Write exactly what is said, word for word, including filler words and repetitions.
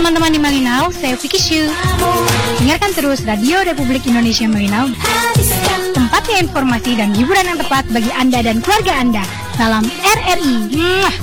teman-teman di Malinau, saya Vicky Shu. Dengarkan terus Radio Republik Indonesia Malinau, tempatnya informasi dan hiburan yang tepat bagi Anda dan keluarga Anda. Salam R R I. Mwah.